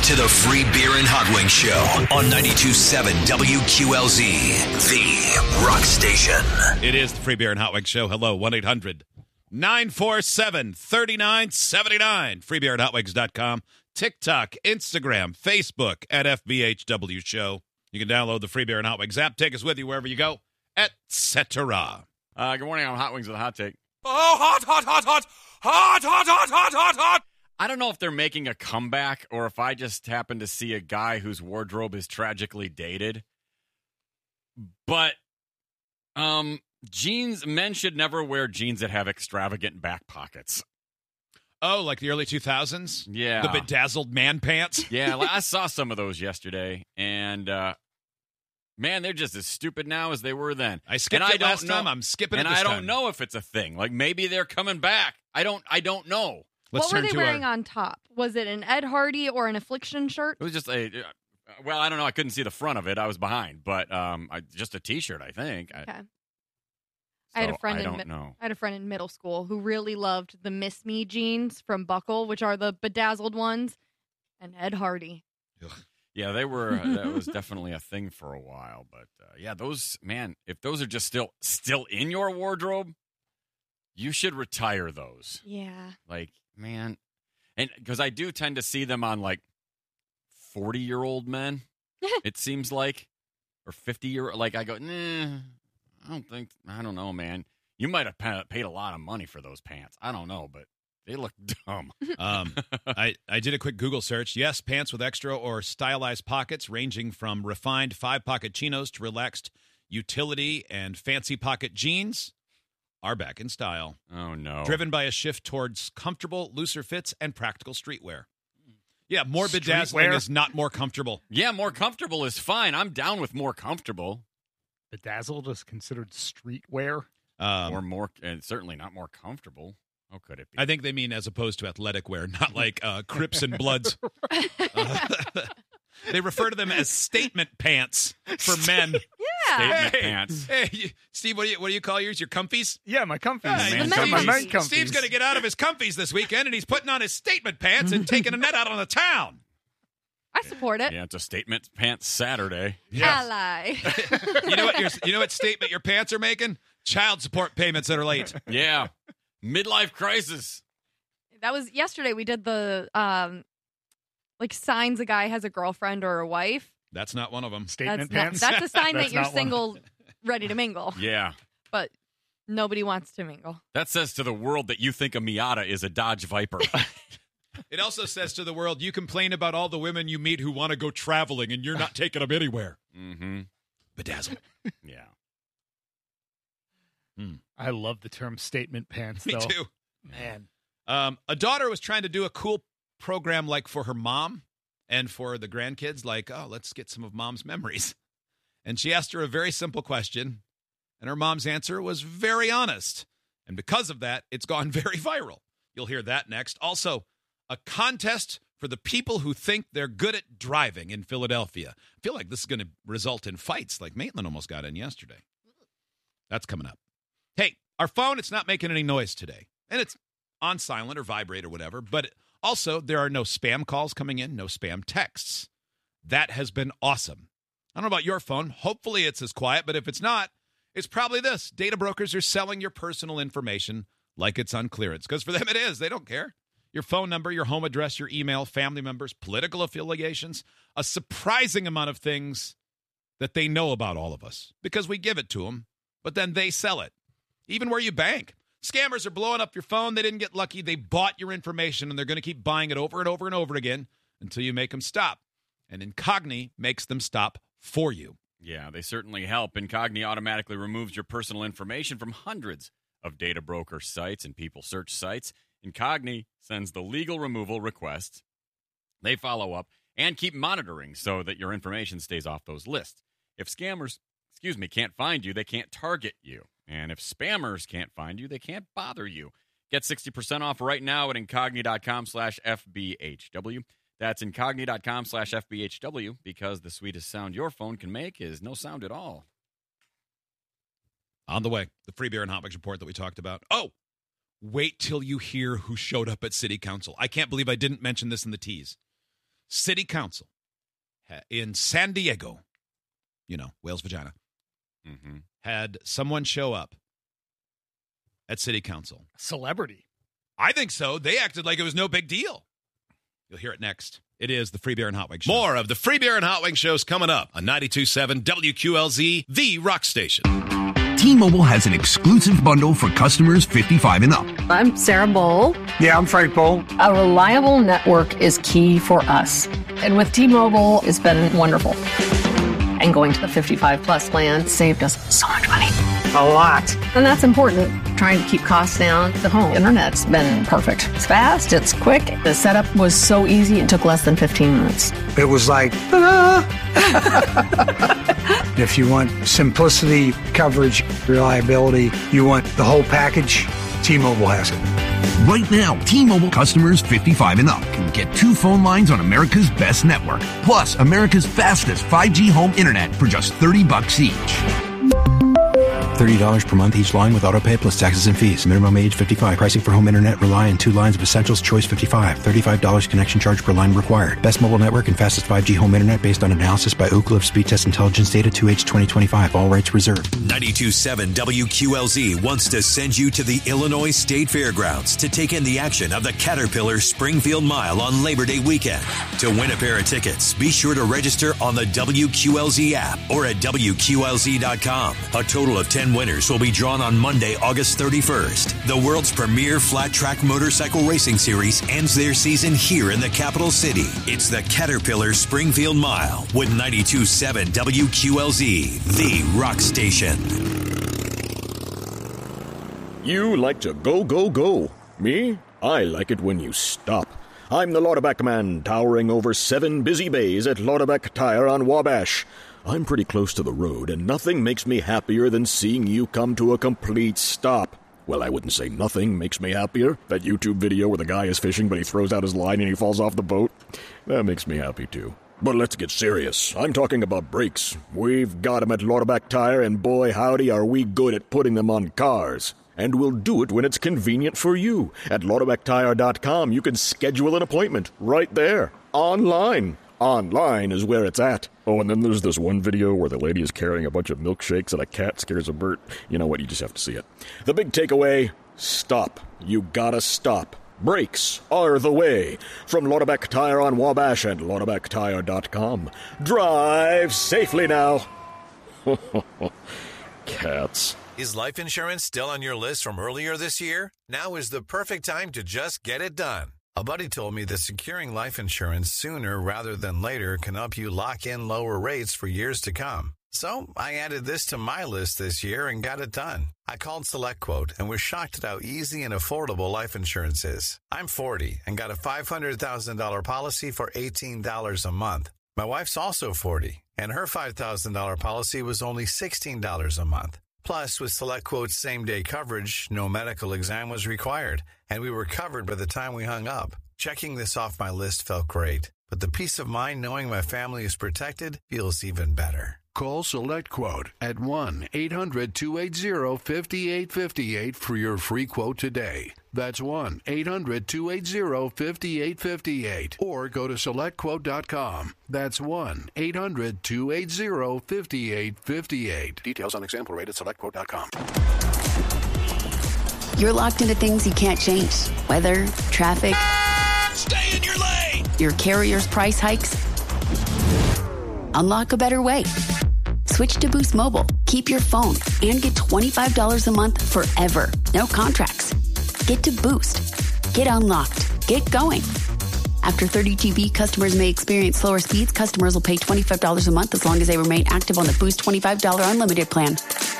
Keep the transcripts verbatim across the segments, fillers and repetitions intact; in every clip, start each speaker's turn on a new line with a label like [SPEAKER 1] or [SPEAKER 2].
[SPEAKER 1] to the Free Beer and Hot Wings Show on ninety-two point seven W Q L Z, the rock station.
[SPEAKER 2] It is the Free Beer and Hot Wings Show. Hello, one eight hundred nine four seven three nine seven nine. free beer and hot wings dot com. TikTok, Instagram, Facebook at F B H W Show. You can download the Free Beer and Hot Wings app. Take us with you wherever you go, et cetera.
[SPEAKER 3] Uh, good morning. I'm Hot Wings with a hot take.
[SPEAKER 4] Oh, hot, hot, hot, hot, hot, hot, hot, hot, hot, hot.
[SPEAKER 3] I don't know if they're making a comeback or if I just happen to see a guy whose wardrobe is tragically dated. But um, jeans, men should never wear jeans that have extravagant back pockets.
[SPEAKER 2] Oh, like the early two thousands?
[SPEAKER 3] Yeah.
[SPEAKER 2] The bedazzled man pants?
[SPEAKER 3] Yeah, like I saw some of those yesterday, and uh, man, they're just as stupid now as they were then.
[SPEAKER 2] I skipped
[SPEAKER 3] and
[SPEAKER 2] it
[SPEAKER 3] I don't
[SPEAKER 2] last
[SPEAKER 3] know,
[SPEAKER 2] time. I'm skipping
[SPEAKER 3] and
[SPEAKER 2] it this
[SPEAKER 3] I don't
[SPEAKER 2] time.
[SPEAKER 3] know if it's a thing. Like maybe they're coming back. I don't. I don't know.
[SPEAKER 2] Let's
[SPEAKER 5] what were
[SPEAKER 2] turn
[SPEAKER 5] they
[SPEAKER 2] to
[SPEAKER 5] wearing
[SPEAKER 2] our...
[SPEAKER 5] on top? Was it an Ed Hardy or an Affliction shirt?
[SPEAKER 3] It was just a. Uh, well, I don't know. I couldn't see the front of it. I was behind, but um, I, just a T-shirt. I think. I,
[SPEAKER 5] Okay. I had a
[SPEAKER 3] so
[SPEAKER 5] friend
[SPEAKER 3] I
[SPEAKER 5] in
[SPEAKER 3] don't
[SPEAKER 5] mid-
[SPEAKER 3] know.
[SPEAKER 5] I had a friend in middle school who really loved the Miss Me jeans from Buckle, which are the bedazzled ones, and Ed Hardy.
[SPEAKER 3] Yeah, they were. Uh, that was definitely a thing for a while. But uh, yeah, those man, if those are just still still in your wardrobe, you should retire those.
[SPEAKER 5] Yeah.
[SPEAKER 3] Like, man, and because I do tend to see them on like forty year old men. It seems like, or fifty year. Like I go, nah. I don't think. I don't know, man. You might have pa- paid a lot of money for those pants. I don't know, but they look dumb.
[SPEAKER 2] Um, I, I did a quick Google search. Yes, pants with extra or stylized pockets ranging from refined five-pocket chinos to relaxed utility and fancy pocket jeans are back in style.
[SPEAKER 3] Oh, no.
[SPEAKER 2] Driven by a shift towards comfortable, looser fits and practical streetwear. Yeah, more bedazzling
[SPEAKER 6] Streetwear?
[SPEAKER 2] is not more comfortable.
[SPEAKER 3] Yeah, more comfortable is fine. I'm down with more comfortable.
[SPEAKER 6] Bedazzled is considered streetwear.
[SPEAKER 2] Um,
[SPEAKER 3] or more, and certainly not more comfortable. How could it be?
[SPEAKER 2] I think they mean as opposed to athletic wear, not like uh, Crips and Bloods. Uh, they refer to them as statement pants for men.
[SPEAKER 5] Yeah.
[SPEAKER 3] Statement
[SPEAKER 2] Hey,
[SPEAKER 3] pants.
[SPEAKER 2] hey, you- Steve, what do you what do you call yours? Your comfies?
[SPEAKER 6] Yeah, my comfies.
[SPEAKER 2] Hey,
[SPEAKER 3] man
[SPEAKER 5] The
[SPEAKER 3] comfies.
[SPEAKER 6] my
[SPEAKER 5] comfies.
[SPEAKER 6] night comfies.
[SPEAKER 2] Steve's going to get out of his comfies this weekend, and he's putting on his statement pants and taking a net out on the town.
[SPEAKER 5] I support it.
[SPEAKER 3] Yeah, it's a statement pants Saturday.
[SPEAKER 5] Ally.
[SPEAKER 2] You know what? Your, you know what statement your pants are making? Child support payments that are late.
[SPEAKER 3] Yeah. Midlife crisis.
[SPEAKER 5] That was yesterday. We did the um, like signs a guy has a girlfriend or a wife.
[SPEAKER 2] That's not one of them.
[SPEAKER 6] Statement
[SPEAKER 5] That's not,
[SPEAKER 6] pants.
[SPEAKER 5] that's a sign
[SPEAKER 6] That's
[SPEAKER 5] that you're
[SPEAKER 6] not one.
[SPEAKER 5] single, ready to mingle.
[SPEAKER 3] Yeah.
[SPEAKER 5] But nobody wants to mingle.
[SPEAKER 3] That says to the world that you think a Miata is a Dodge Viper.
[SPEAKER 2] It also says to the world, you complain about all the women you meet who want to go traveling, and you're not taking them anywhere.
[SPEAKER 3] mm-hmm.
[SPEAKER 2] Bedazzled.
[SPEAKER 3] Yeah.
[SPEAKER 6] I love the term statement pants,
[SPEAKER 2] Me
[SPEAKER 6] though.
[SPEAKER 2] too.
[SPEAKER 6] Man.
[SPEAKER 2] Um, a daughter was trying to do a cool program like for her mom and for the grandkids, like, oh, let's get some of mom's memories. And she asked her a very simple question, and her mom's answer was very honest. And because of that, it's gone very viral. You'll hear that next. Also, a contest for the people who think they're good at driving in Philadelphia. I feel like this is going to result in fights like Maitland almost got in yesterday. That's coming up. Hey, our phone, it's not making any noise today. And it's on silent or vibrate or whatever. But also, there are no spam calls coming in, no spam texts. That has been awesome. I don't know about your phone. Hopefully it's as quiet. But if it's not, it's probably this. Data brokers are selling your personal information like it's on clearance. Because for them it is. They don't care. Your phone number, your home address, your email, family members, political affiliations, a surprising amount of things that they know about all of us because we give it to them, but then they sell it. Even where you bank. Scammers are blowing up your phone. They didn't get lucky. They bought your information, and they're going to keep buying it over and over and over again until you make them stop. And Incogni makes them stop for you.
[SPEAKER 3] Yeah, they certainly help. Incogni automatically removes your personal information from hundreds of data broker sites and people search sites. Incogni sends the legal removal requests. They follow up and keep monitoring so that your information stays off those lists. If scammers, excuse me, can't find you, they can't target you. And if spammers can't find you, they can't bother you. Get sixty percent off right now at incogni.com slash FBHW. That's incogni.com slash FBHW because the sweetest sound your phone can make is no sound at all.
[SPEAKER 2] On the way, the free beer and hot wings report that we talked about. Oh, wait till you hear who showed up at City Council. I can't believe I didn't mention this in the tease. City Council in San Diego, you know, whale's vagina,
[SPEAKER 3] Mm-hmm.
[SPEAKER 2] had someone show up at City Council.
[SPEAKER 6] Celebrity.
[SPEAKER 2] I think so. They acted like it was no big deal. You'll hear it next. It is the Free Beer and Hot Wings Show.
[SPEAKER 7] More of the Free Beer and Hot Wings shows coming up on ninety-two point seven W Q L Z, the rock station.
[SPEAKER 8] T-Mobile has an exclusive bundle for customers fifty-five and up.
[SPEAKER 9] I'm Sarah Bowl.
[SPEAKER 10] Yeah, I'm Frank Bowl.
[SPEAKER 9] A reliable network is key for us. And with T-Mobile, it's been wonderful. And going to the fifty-five plus plan saved us so much money.
[SPEAKER 10] A lot.
[SPEAKER 9] And that's important. Trying to keep costs down. The home internet's been perfect. It's fast, it's quick. The setup was so easy, it took less than fifteen minutes.
[SPEAKER 10] It was like, ta-da! If you want simplicity, coverage, reliability, you want the whole package, T-Mobile has it.
[SPEAKER 8] Right now, T-Mobile customers fifty-five and up can get two phone lines on America's best network, plus America's fastest five G home internet for just thirty bucks each.
[SPEAKER 11] thirty dollars per month each line with autopay plus taxes and fees. Minimum age fifty-five. Pricing for home internet rely on two lines of Essentials Choice fifty-five. thirty-five dollars connection charge per line required. Best mobile network and fastest five G home internet based on analysis by Ookla of Speed Test Intelligence Data two H twenty twenty-five. All rights reserved.
[SPEAKER 1] ninety-two point seven W Q L Z wants to send you to the Illinois State Fairgrounds to take in the action of the Caterpillar Springfield Mile on Labor Day weekend. To win a pair of tickets, be sure to register on the W Q L Z app or at W Q L Z dot com. A total of ten winners will be drawn on Monday, August thirty-first. The world's premier flat track motorcycle racing series ends their season here in the capital city. It's the Caterpillar Springfield Mile with ninety-two point seven W Q L Z, the rock station.
[SPEAKER 12] You like to go, go, go. Me? I like it when you stop. I'm the Lauterback Man, towering over seven busy bays at Lauterback Tire on Wabash. I'm pretty close to the road, and nothing makes me happier than seeing you come to a complete stop. Well, I wouldn't say nothing makes me happier. That YouTube video where the guy is fishing, but he throws out his line and he falls off the boat. That makes me happy, too. But let's get serious. I'm talking about brakes. We've got them at Lauterback Tire, and boy, howdy, are we good at putting them on cars. And we'll do it when it's convenient for you. At Lauterback Tire dot com, you can schedule an appointment right there, online. Online is where it's at. Oh, and then there's this one video where the lady is carrying a bunch of milkshakes and a cat scares a bird. You know what? You just have to see it. The big takeaway, stop. You gotta stop. Brakes are the way. From Lauterback Tire on Wabash and Lauterback Tire dot com. Drive safely now. Cats.
[SPEAKER 13] Is life insurance still on your list from earlier this year? Now is the perfect time to just get it done. A buddy told me that securing life insurance sooner rather than later can help you lock in lower rates for years to come. So I added this to my list this year and got it done. I called SelectQuote and was shocked at how easy and affordable life insurance is. I'm forty and got a five hundred thousand dollars policy for eighteen dollars a month. My wife's also forty, and her five thousand dollars policy was only sixteen dollars a month. Plus, with SelectQuote's same-day coverage, no medical exam was required, and we were covered by the time we hung up. Checking this off my list felt great, but the peace of mind knowing my family is protected feels even better.
[SPEAKER 14] Call SelectQuote at one eight hundred two eight zero five eight five eight for your free quote today. That's one eight hundred two eight zero five eight five eight. Or go to select quote dot com. That's one eight hundred two eight zero five eight five eight. Details on example rate at select quote dot com.
[SPEAKER 15] You're locked into things you can't change. Weather, traffic.
[SPEAKER 1] Stay in your lane!
[SPEAKER 15] Your carrier's price hikes. Unlock a better way. Switch to Boost Mobile. Keep your phone and get twenty-five dollars a month forever. No contracts. Get to Boost. Get unlocked. Get going. After thirty G B, customers may experience slower speeds. Customers will pay twenty-five dollars a month as long as they remain active on the Boost twenty-five dollars unlimited plan.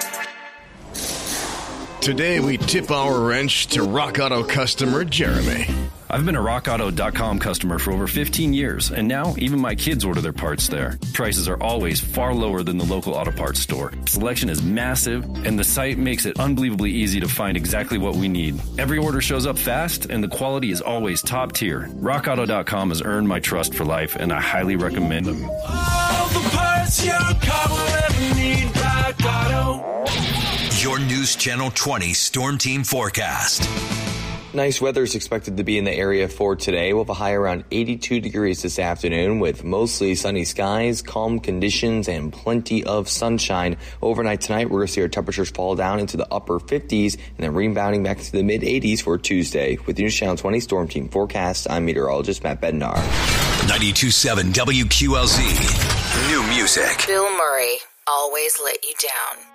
[SPEAKER 7] Today we tip our wrench to Rock Auto customer Jeremy.
[SPEAKER 16] I've been a rock auto dot com customer for over fifteen years, and now even my kids order their parts there. Prices are always far lower than the local auto parts store. Selection is massive, and the site makes it unbelievably easy to find exactly what we need. Every order shows up fast, and the quality is always top tier. rock auto dot com has earned my trust for life, and I highly recommend them.
[SPEAKER 4] All the parts your car will ever need, Rock Auto.
[SPEAKER 1] Your News Channel twenty Storm Team forecast.
[SPEAKER 17] Nice weather is expected to be in the area for today. We'll have a high around eighty-two degrees this afternoon with mostly sunny skies, calm conditions, and plenty of sunshine. Overnight tonight, we're going to see our temperatures fall down into the upper fifties and then rebounding back to the mid-eighties for Tuesday. With the News Channel twenty Storm Team forecast, I'm meteorologist Matt Bednar.
[SPEAKER 1] ninety-two point seven W Q L Z. New music.
[SPEAKER 18] Bill Murray, Always Let You Down.